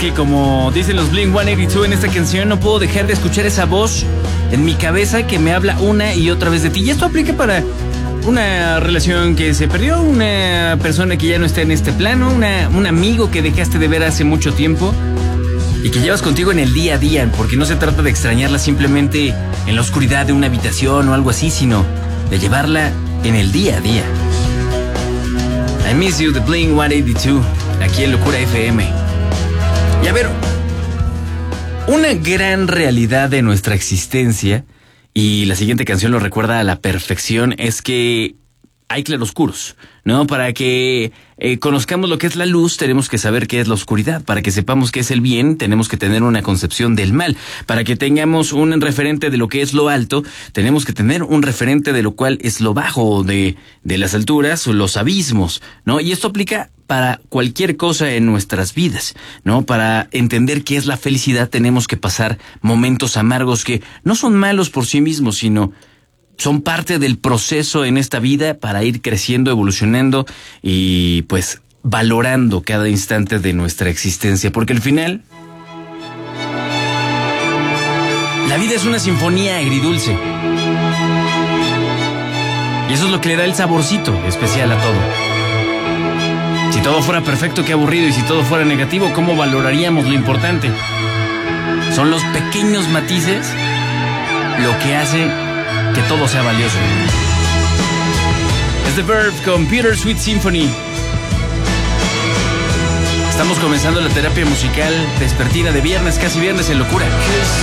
que como dicen los Blink-182 en esta canción, no puedo dejar de escuchar esa voz en mi cabeza que me habla una y otra vez de ti. Y esto aplica para una relación que se perdió, una persona que ya no está en este plano, un amigo que dejaste de ver hace mucho tiempo y que llevas contigo en el día a día, porque no se trata de extrañarla simplemente en la oscuridad de una habitación o algo así, sino de llevarla en el día a día. I Miss You de Blink-182, aquí en Locura FM. Y a ver, una gran realidad de nuestra existencia, y la siguiente canción lo recuerda a la perfección, es que hay claroscuros, ¿no? Para que conozcamos lo que es la luz, tenemos que saber qué es la oscuridad. Para que sepamos qué es el bien, tenemos que tener una concepción del mal. Para que tengamos un referente de lo que es lo alto, tenemos que tener un referente de lo cual es lo bajo, de las alturas o los abismos, ¿no? Y esto aplica para cualquier cosa en nuestras vidas, ¿no? Para entender qué es la felicidad, tenemos que pasar momentos amargos que no son malos por sí mismos, sino son parte del proceso en esta vida para ir creciendo, evolucionando y pues valorando cada instante de nuestra existencia. Porque al final, la vida es una sinfonía agridulce. Y eso es lo que le da el saborcito especial a todo. Si todo fuera perfecto, qué aburrido. Y si todo fuera negativo, ¿cómo valoraríamos lo importante? Son los pequeños matices lo que hace que todo sea valioso. Es The Verve con Bittersweet Symphony. Estamos comenzando la terapia musical vespertina de viernes, casi viernes en Locura.